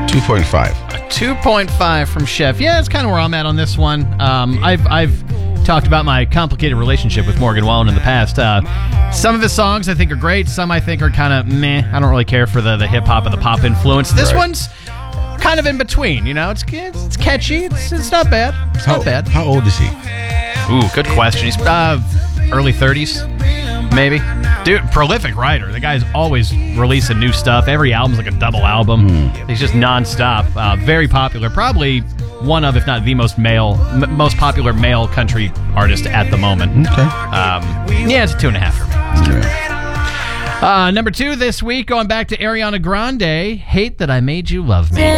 2.5. 2.5 from Chef. Yeah, that's kind of where I'm at on this one. I've talked about my complicated relationship with Morgan Wallen in the past. Some of his songs I think are great. Some I think are kind of meh. I don't really care for the hip-hop and the pop influence. This one's kind of in between, you know? It's catchy. It's not bad. It's not bad. How old is he? Ooh, good question. He's early 30s, maybe. Dude, prolific writer. The guy's always releasing new stuff. Every album's like a double album. He's just nonstop. Very popular. Probably one of, if not the most popular male country artist at the moment. Okay. Yeah, it's a 2.5 for me. Yeah. Number 2 this week, going back to Ariana Grande, Hate That I Made You Love Me.